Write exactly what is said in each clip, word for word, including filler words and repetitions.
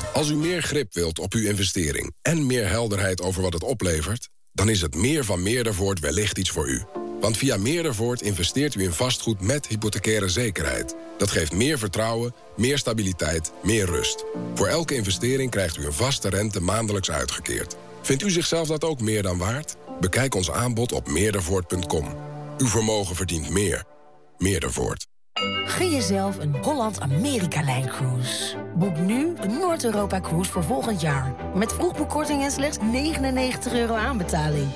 Als u meer grip wilt op uw investering en meer helderheid over wat het oplevert, dan is het meer van Meerdervoort wellicht iets voor u. Want via Meerdervoort investeert u in vastgoed met hypothecaire zekerheid. Dat geeft meer vertrouwen, meer stabiliteit, meer rust. Voor elke investering krijgt u een vaste rente maandelijks uitgekeerd. Vindt u zichzelf dat ook meer dan waard? Bekijk ons aanbod op meerdervoort punt com. Uw vermogen verdient meer. Meerdervoort. Gun jezelf een Holland-Amerika-lijncruise. Boek nu de Noord-Europa-cruise voor volgend jaar. Met vroegboekkorting en slechts negenennegentig euro aanbetaling.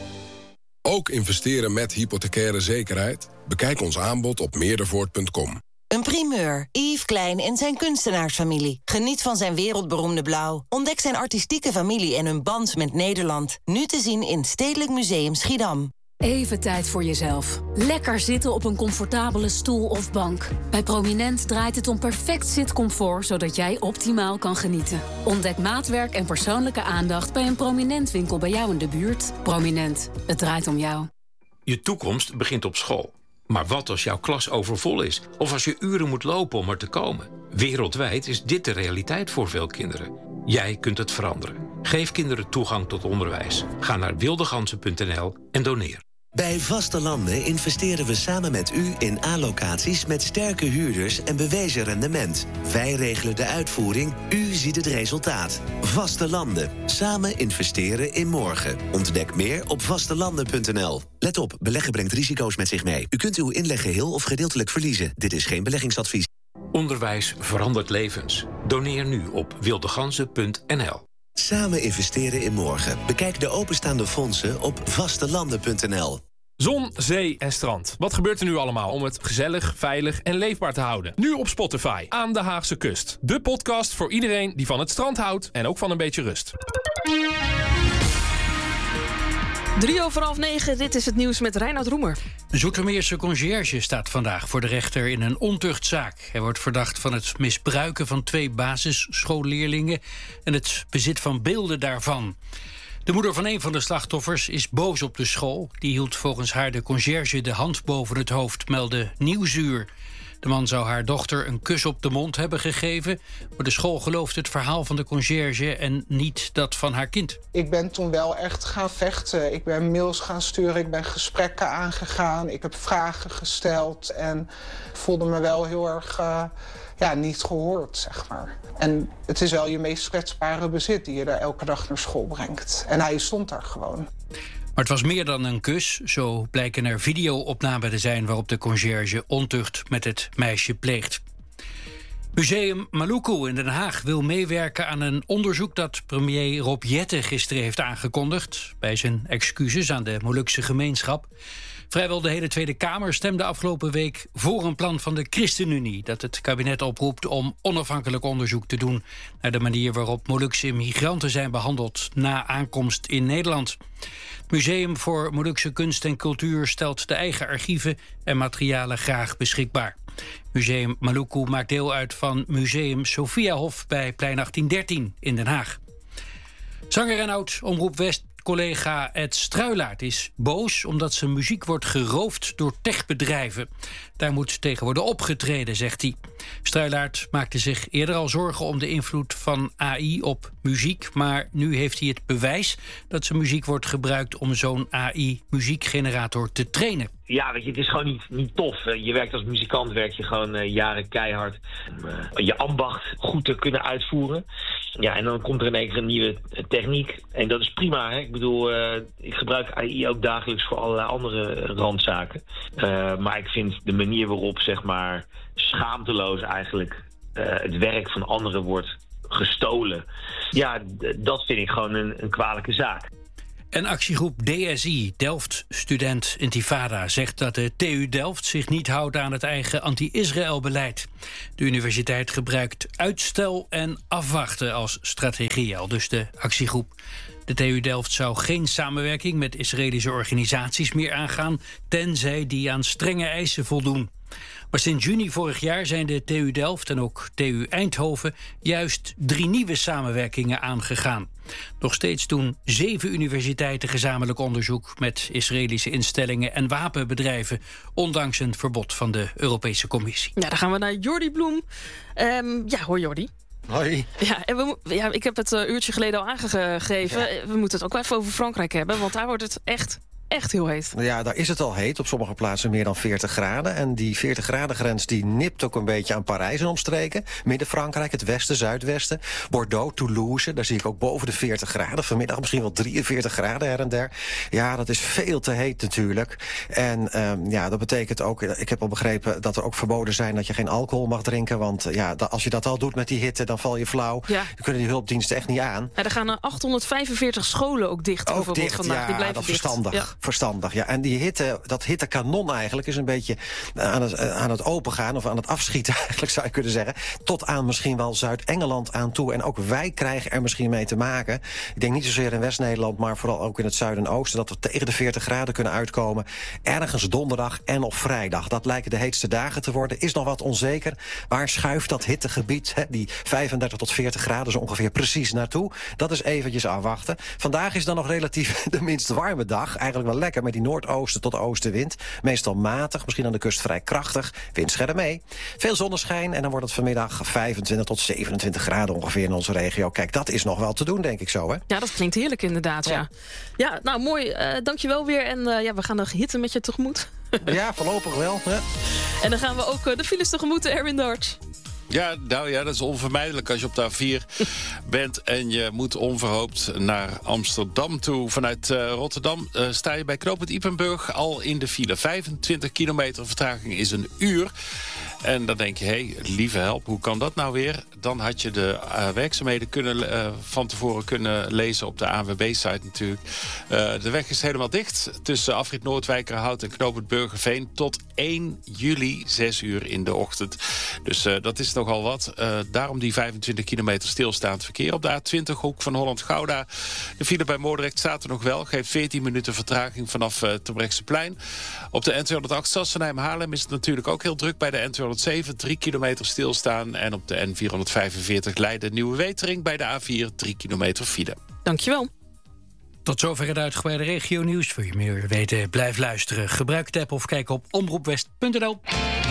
Ook investeren met hypothecaire zekerheid? Bekijk ons aanbod op meerdervoort punt com. Een primeur. Yves Klein en zijn kunstenaarsfamilie. Geniet van zijn wereldberoemde blauw. Ontdek zijn artistieke familie en hun band met Nederland. Nu te zien in Stedelijk Museum Schiedam. Even tijd voor jezelf. Lekker zitten op een comfortabele stoel of bank. Bij Prominent draait het om perfect zitcomfort, zodat jij optimaal kan genieten. Ontdek maatwerk en persoonlijke aandacht bij een Prominent winkel bij jou in de buurt. Prominent, het draait om jou. Je toekomst begint op school. Maar wat als jouw klas overvol is? Of als je uren moet lopen om er te komen? Wereldwijd is dit de realiteit voor veel kinderen. Jij kunt het veranderen. Geef kinderen toegang tot onderwijs. Ga naar wildegansen punt n l en doneer. Bij Vaste Landen investeren we samen met u in A-locaties met sterke huurders en bewezen rendement. Wij regelen de uitvoering, u ziet het resultaat. Vaste Landen. Samen investeren in morgen. Ontdek meer op vastelanden punt n l. Let op, beleggen brengt risico's met zich mee. U kunt uw inleg geheel of gedeeltelijk verliezen. Dit is geen beleggingsadvies. Onderwijs verandert levens. Doneer nu op wildegansen punt n l. Samen investeren in morgen. Bekijk de openstaande fondsen op vastelanden punt n l. Zon, zee en strand. Wat gebeurt er nu allemaal om het gezellig, veilig en leefbaar te houden? Nu op Spotify, Aan de Haagse Kust. De podcast voor iedereen die van het strand houdt en ook van een beetje rust. Drie over half negen, dit is het nieuws met Reinoud Roemer. Een Zoetermeerse conciërge staat vandaag voor de rechter in een ontuchtzaak. Hij wordt verdacht van het misbruiken van twee basisschoolleerlingen en het bezit van beelden daarvan. De moeder van een van de slachtoffers is boos op de school. Die hield volgens haar de conciërge de hand boven het hoofd, meldde Nieuwsuur. De man zou haar dochter een kus op de mond hebben gegeven, maar de school gelooft het verhaal van de conciërge en niet dat van haar kind. Ik ben toen wel echt gaan vechten. Ik ben mails gaan sturen, ik ben gesprekken aangegaan, ik heb vragen gesteld en voelde me wel heel erg uh, ja, niet gehoord, zeg maar. En het is wel je meest kwetsbare bezit die je daar elke dag naar school brengt. En hij stond daar gewoon. Maar het was meer dan een kus. Zo blijken er video-opnamen te zijn waarop de conciërge ontucht met het meisje pleegt. Museum Maluku in Den Haag wil meewerken aan een onderzoek dat premier Rob Jetten gisteren heeft aangekondigd bij zijn excuses aan de Molukse gemeenschap. Vrijwel de hele Tweede Kamer stemde afgelopen week voor een plan van de ChristenUnie dat het kabinet oproept om onafhankelijk onderzoek te doen naar de manier waarop Molukse migranten zijn behandeld na aankomst in Nederland. Het Museum voor Molukse Kunst en Cultuur stelt de eigen archieven en materialen graag beschikbaar. Museum Maluku maakt deel uit van Museum Sophiahof bij Plein achttien dertien in Den Haag. Zanger en oud Omroep West collega Ed Struilaert is boos omdat zijn muziek wordt geroofd door techbedrijven. Daar moet tegen worden opgetreden, zegt hij. Struilaert maakte zich eerder al zorgen om de invloed van A I op muziek, maar nu heeft hij het bewijs dat zijn muziek wordt gebruikt om zo'n A I-muziekgenerator te trainen. Ja, weet je, het is gewoon niet, niet tof. Je werkt als muzikant, werk je gewoon uh, jaren keihard om uh, je ambacht goed te kunnen uitvoeren. Ja, en dan komt er in één keer een nieuwe techniek. En dat is prima, hè. Ik bedoel, uh, ik gebruik A I ook dagelijks voor allerlei andere randzaken. Uh, maar ik vind de manier waarop, zeg maar, schaamteloos eigenlijk uh, het werk van anderen wordt gestolen. Ja, d- dat vind ik gewoon een, een kwalijke zaak. En actiegroep D S I, Delft Student Intifada, zegt dat de T U Delft zich niet houdt aan het eigen anti-Israël-beleid. De universiteit gebruikt uitstel en afwachten als strategie, al dus de actiegroep. De T U Delft zou geen samenwerking met Israëlische organisaties meer aangaan, tenzij die aan strenge eisen voldoen. Maar sinds juni vorig jaar zijn de T U Delft en ook T U Eindhoven juist drie nieuwe samenwerkingen aangegaan. Nog steeds doen zeven universiteiten gezamenlijk onderzoek met Israëlische instellingen en wapenbedrijven, ondanks een verbod van de Europese Commissie. Ja, dan gaan we naar Jordi Bloem. Um, ja, hoor Jordi. Hoi. Ja, en we, mo- ja, ik heb het een uh, uurtje geleden al aangegeven. Ja. We moeten het ook wel even over Frankrijk hebben, want daar wordt het echt... echt heel heet. Ja, daar is het al heet. Op sommige plaatsen meer dan veertig graden. En die veertig graden grens die nipt ook een beetje aan Parijs en omstreken. Midden-Frankrijk, het westen, zuidwesten. Bordeaux, Toulouse, daar zie ik ook boven de veertig graden. Vanmiddag misschien wel drieënveertig graden her en der. Ja, dat is veel te heet natuurlijk. En um, ja, dat betekent ook... Ik heb al begrepen dat er ook verboden zijn dat je geen alcohol mag drinken. Want ja, als je dat al doet met die hitte, dan val je flauw. Ja. Dan kunnen die hulpdiensten echt niet aan. Ja, er gaan achthonderdvijfenveertig scholen ook dicht. Ook dicht, vandaag. ja, die blijven dat dicht. verstandig. Ja. Verstandig, ja. En die hitte, dat hittekanon eigenlijk is een beetje aan het, aan het opengaan... of aan het afschieten eigenlijk, zou je kunnen zeggen. Tot aan misschien wel Zuid-Engeland aan toe. En ook wij krijgen er misschien mee te maken. Ik denk niet zozeer in West-Nederland, maar vooral ook in het zuiden en oosten... dat we tegen de veertig graden kunnen uitkomen. Ergens donderdag en op vrijdag. Dat lijken de heetste dagen te worden. Is nog wat onzeker. Waar schuift dat hittegebied, hè, die vijfendertig tot veertig graden zo ongeveer precies naartoe? Dat is eventjes afwachten. Vandaag is dan nog relatief de minst warme dag. Eigenlijk wel lekker met die noordoosten tot oostenwind. Meestal matig, misschien aan de kust vrij krachtig. Windscherm mee. Veel zonneschijn en dan wordt het vanmiddag vijfentwintig tot zevenentwintig graden ongeveer in onze regio. Kijk, dat is nog wel te doen, denk ik zo, hè? Ja, dat klinkt heerlijk inderdaad, ja. Ja, ja nou mooi. Uh, dankjewel weer. En uh, ja, we gaan de hitte met je tegemoet. Ja, voorlopig wel. Hè? En dan gaan we ook uh, de files tegemoet, Erwin Darts. Ja, nou ja, dat is onvermijdelijk als je op de A vier bent... en je moet onverhoopt naar Amsterdam toe. Vanuit uh, Rotterdam uh, sta je bij knooppunt Ypenburg al in de file. vijfentwintig kilometer vertraging is een uur. En dan denk je, hé, hey, lieve help, hoe kan dat nou weer? Dan had je de uh, werkzaamheden kunnen, uh, van tevoren kunnen lezen op de A N W B-site natuurlijk. Uh, de weg is helemaal dicht tussen afrit Noordwijkerhout en knooppunt Burgerveen... tot één juli, zes uur in de ochtend. Dus uh, dat is nogal wat. Uh, daarom die vijfentwintig kilometer stilstaand verkeer op de A twintig, hoek van Holland-Gouda. De file bij Moordrecht staat er nog wel. Geeft veertien minuten vertraging vanaf uh, Terbrechtseplein. Op de N tweehonderdacht Sassenheim-Haarlem is het natuurlijk ook heel druk bij de N tweehonderdzeven. Drie kilometer stilstaan. En op de N vierhonderdvijfenveertig Leiden Nieuwe Wetering bij de A vier. Drie kilometer file. Dankjewel. Tot zover het uitgebreide regionieuws. Wil je meer weten, blijf luisteren. Gebruik de app of kijk op omroepwest punt n l.